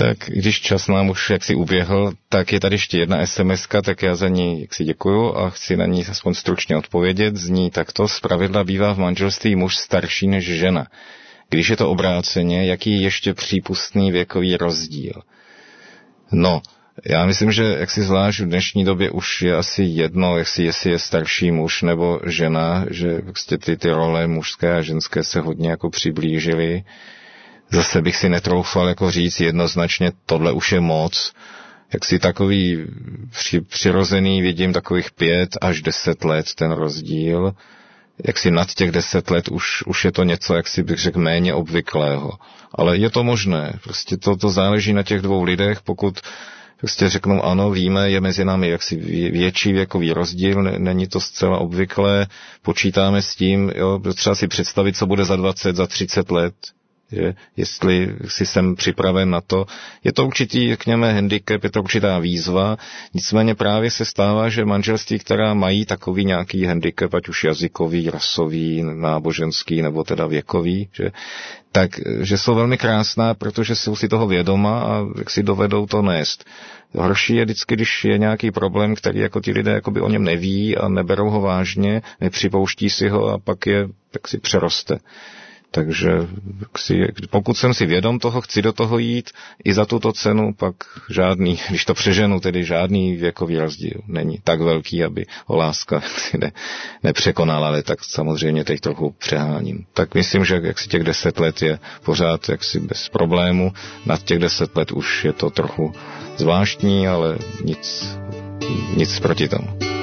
Tak když čas nám už jaksi uběhl, tak je tady ještě jedna SMS-ka, tak já za ní jaksi děkuju a chci na ní aspoň stručně odpovědět. Zní takto: zpravidla bývá v manželství muž starší než žena. Když je to obráceně, jaký je ještě přípustný věkový rozdíl? No, já myslím, že jaksi zvlášť v dnešní době už je asi jedno, jestli je starší muž nebo žena, že vlastně ty role mužské a ženské se hodně jako přiblížily. Zase bych si netroufal jako říct jednoznačně, tohle už je moc. Jak si takový přirozený vidím takových 5 až 10 let ten rozdíl. Jak si nad těch 10 let už je to něco, jak si bych řekl, méně obvyklého. Ale je to možné. Prostě to záleží na těch dvou lidech, pokud prostě řeknou ano, víme, je mezi námi jaksi větší věkový rozdíl, není to zcela obvyklé, počítáme s tím, jo, třeba si představit, co bude za 20, za 30 let, že jestli si jsem připraven na to. Je to určitý, řekněme, handicap, je to určitá výzva, nicméně právě se stává, že manželství, která mají takový nějaký handicap, ať už jazykový, rasový, náboženský nebo teda věkový, že jsou velmi krásná, protože jsou si toho vědoma a jak si dovedou to nést. Horší je vždycky, když je nějaký problém, který jako ti lidé jakoby o něm neví a neberou ho vážně, nepřipouští si ho a pak je tak si přeroste. Takže pokud jsem si vědom toho, chci do toho jít, i za tuto cenu pak žádný, když to přeženu, tedy žádný věkový rozdíl není tak velký, aby ho láska nepřekonala, ale tak samozřejmě teď trochu přeháním. Tak myslím, že jaksi těch 10 let je pořád jaksi bez problému, nad těch 10 let už je to trochu zvláštní, ale nic proti tomu.